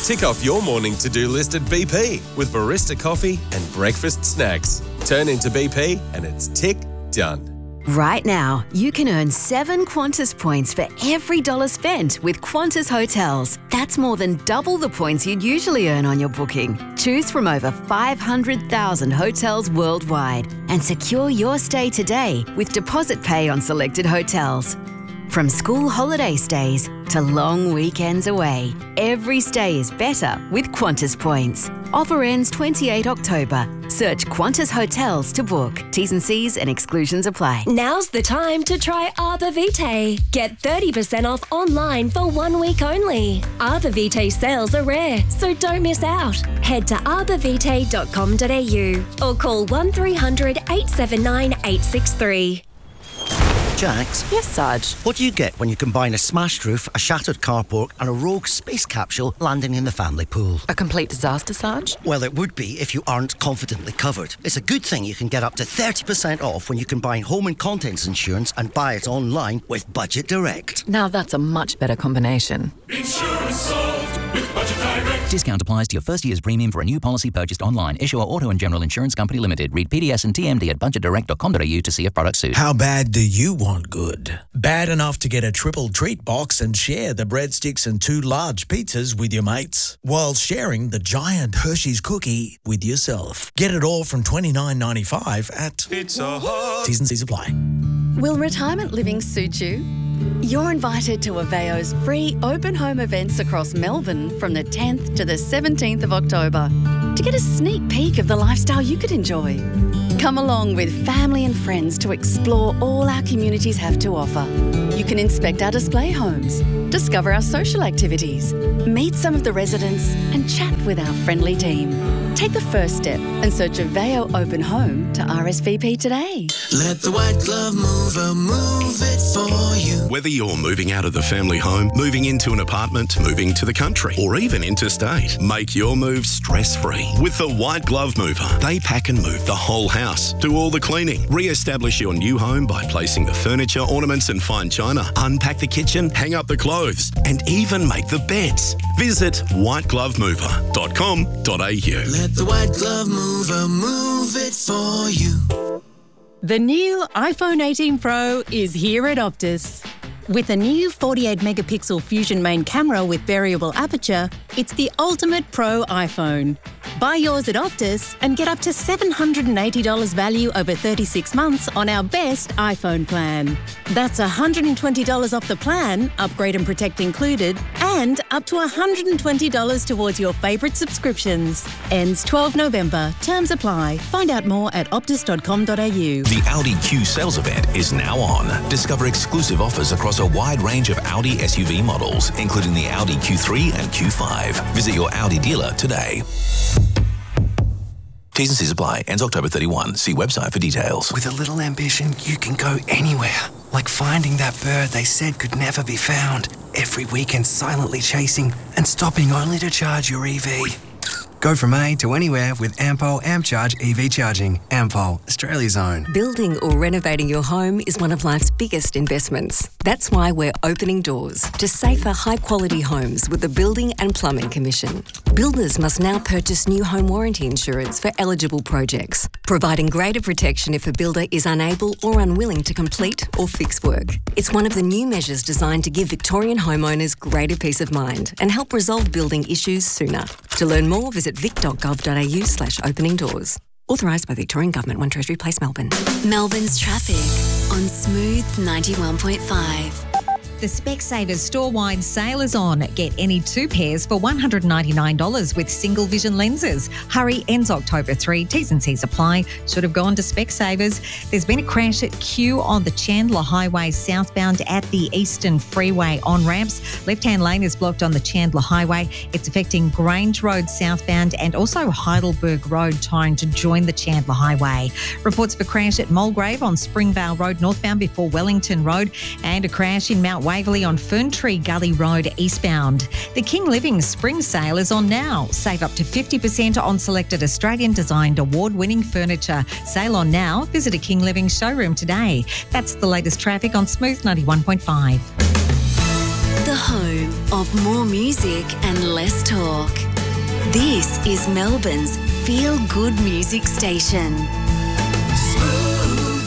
Tick off your morning to-do list at BP with barista coffee and breakfast snacks. Turn into BP and it's tick done. Right now, you can earn 7 Qantas points for every $1 spent with Qantas Hotels. That's more than double the points you'd usually earn on your booking. Choose from over 500,000 hotels worldwide and secure your stay today with deposit pay on selected hotels. From school holiday stays to long weekends away, every stay is better with Qantas points. Offer ends 28 October. Search Qantas Hotels to book. T's and C's and exclusions apply. Now's the time to try Arbor Vitae. Get 30% off online for 1 week only. Arbor Vitae sales are rare, so don't miss out. Head to arborvitae.com.au or call 1300 879 863. Jax? Yes, Sarge? What do you get when you combine a smashed roof, a shattered carport and a rogue space capsule landing in the family pool? A complete disaster, Sarge? Well, it would be if you aren't confidently covered. It's a good thing you can get up to 30% off when you combine home and contents insurance and buy it online with Budget Direct. Now that's a much better combination. Insurance solved with Budget Direct. Discount applies to your first year's premium for a new policy purchased online. Issuer Auto and General Insurance Company Limited. Read PDS and TMD at budgetdirect.com.au to see if product suit. How bad do you want good? Bad enough to get a triple treat box and share the breadsticks and 2 large pizzas with your mates, while sharing the giant Hershey's cookie with yourself. Get it all from $29.95 at Pizza Hut. T's and C's apply. Will retirement living suit you? You're invited to Aveo's free open home events across Melbourne from the 10th to the 17th of October to get a sneak peek of the lifestyle you could enjoy. Come along with family and friends to explore all our communities have to offer. You can inspect our display homes, discover our social activities, meet some of the residents and chat with our friendly team. Take the first step and search Aveo Open Home to RSVP today. Let the white glove mover move it for you. Whether you're moving out of the family home, moving into an apartment, moving to the country, or even interstate, make your move stress-free with the White Glove Mover. They pack and move the whole house, do all the cleaning, re-establish your new home by placing the furniture, ornaments and fine china, unpack the kitchen, hang up the clothes, and even make the beds. Visit whiteglovemover.com.au. Let the white glove mover move it for you. The new iPhone 18 Pro is here at Optus. With a new 48-megapixel Fusion main camera with variable aperture, it's the ultimate pro iPhone. Buy yours at Optus and get up to $780 value over 36 months on our best iPhone plan. That's $120 off the plan, upgrade and protect included, and up to $120 towards your favourite subscriptions. Ends 12 November. Terms apply. Find out more at optus.com.au. The Audi Q sales event is now on. Discover exclusive offers across a wide range of Audi SUV models, including the Audi Q3 and Q5. Visit your Audi dealer today. T's and C's apply. Ends October 31. See website for details. With a little ambition, you can go anywhere. Like finding that bird they said could never be found. Every weekend silently chasing and stopping only to charge your EV. Go from A to anywhere with Ampol AmpCharge EV charging. Ampol, Australia's own. Building or renovating your home is one of life's biggest investments. That's why we're opening doors to safer, high-quality homes with the Building and Plumbing Commission. Builders must now purchase new home warranty insurance for eligible projects, providing greater protection if a builder is unable or unwilling to complete or fix work. It's one of the new measures designed to give Victorian homeowners greater peace of mind and help resolve building issues sooner. To learn more, visit vic.gov.au/opening doors. Authorised by the Victorian Government, 1 Treasury Place, Melbourne. Melbourne's traffic on Smooth 91.5. The Specsavers store-wide sale is on. Get any 2 pairs for $199 with single vision lenses. Hurry, ends October 3. T's and C's apply. Should have gone to Specsavers. There's been a crash at Kew on the Chandler Highway southbound at the Eastern Freeway on-ramps. Left-hand lane is blocked on the Chandler Highway. It's affecting Grange Road southbound and also Heidelberg Road trying to join the Chandler Highway. Reports of a crash at Mulgrave on Springvale Road northbound before Wellington Road, and a crash in Mount Waverley on Ferntree Gully Road eastbound. The King Living Spring Sale is on now. Save up to 50% on selected Australian-designed award-winning furniture. Sale on now. Visit a King Living showroom today. That's the latest traffic on Smooth 91.5. The the home of more music and less talk. This is Melbourne's Feel Good Music Station. Smooth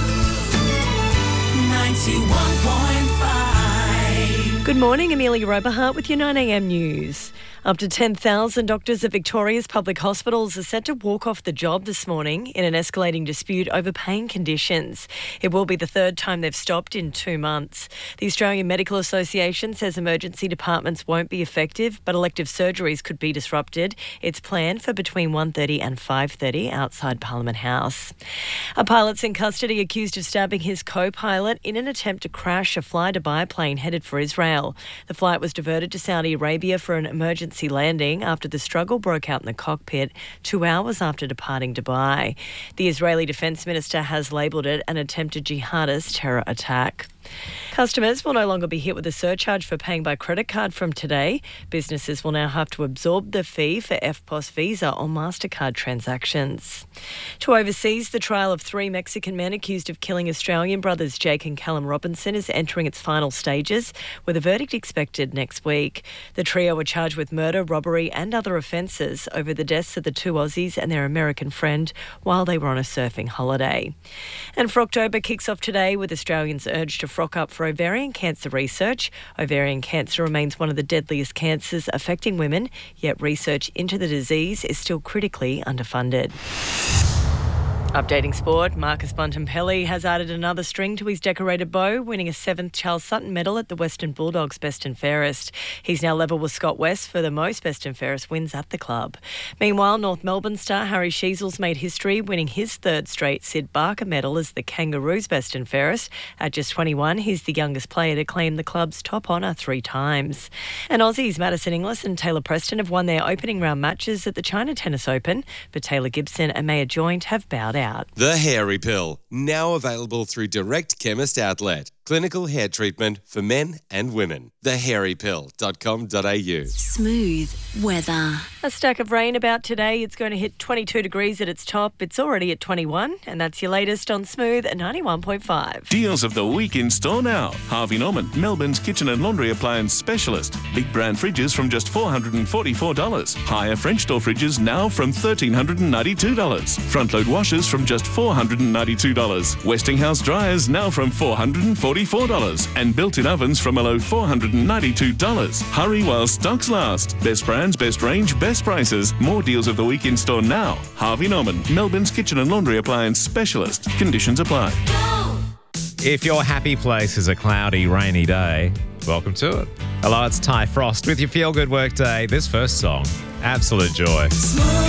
91.5. Good morning, Amelia Roberhart with your 9am news. Up to 10,000 doctors at Victoria's public hospitals are set to walk off the job this morning in an escalating dispute over paying conditions. It will be the third time they've stopped in 2 months. The Australian Medical Association says emergency departments won't be effective, but elective surgeries could be disrupted. It's planned for between 1:30 and 5:30 outside Parliament House. A pilot's in custody accused of stabbing his co-pilot in an attempt to crash a Fly-Dubai plane headed for Israel. The flight was diverted to Saudi Arabia for an emergency landing after the struggle broke out in the cockpit 2 hours after departing Dubai. The Israeli Defence Minister has labelled it an attempted jihadist terror attack. Customers will no longer be hit with a surcharge for paying by credit card from today. Businesses will now have to absorb the fee for EFTPOS Visa or MasterCard transactions. To overseas, the trial of 3 Mexican men accused of killing Australian brothers Jake and Callum Robinson is entering its final stages, with a verdict expected next week. The trio were charged with murder, robbery and other offences over the deaths of the 2 Aussies and their American friend while they were on a surfing holiday. And Frocktober kicks off today with Australians urged to frock up for ovarian cancer research. Ovarian cancer remains one of the deadliest cancers affecting women, yet research into the disease is still critically underfunded. Updating sport, Marcus Bontempelli has added another string to his decorated bow, winning a 7th Charles Sutton medal at the Western Bulldogs Best and Fairest. He's now level with Scott West for the most Best and Fairest wins at the club. Meanwhile, North Melbourne star Harry Sheasels made history, winning his 3rd straight Sid Barker medal as the Kangaroos Best and Fairest. At just 21, he's the youngest player to claim the club's top honour 3 times. And Aussies Madison Inglis and Taylor Preston have won their opening round matches at the China Tennis Open, but Taylor Gibson and Maya Joint have bowed out. The Hairy Pill, now available through Direct Chemist Outlet. Clinical hair treatment for men and women. thehairypill.com.au. Smooth weather. A stack of rain about today. It's going to hit 22 degrees at its top. It's already at 21, and that's your latest on Smooth at 91.5. Deals of the week in store now. Harvey Norman, Melbourne's kitchen and laundry appliance specialist. Big brand fridges from just $444. Higher French door fridges now from $1,392. Front load washers from just $492. Westinghouse dryers now from $444. And built-in ovens from a low $492. Hurry while stocks last. Best brands, best range, best prices. More deals of the week in store now. Harvey Norman, Melbourne's kitchen and laundry appliance specialist. Conditions apply. If your happy place is a cloudy, rainy day, welcome to it. Hello, it's Ty Frost with your Feel Good Work Day. This first song, Absolute Joy. Smooth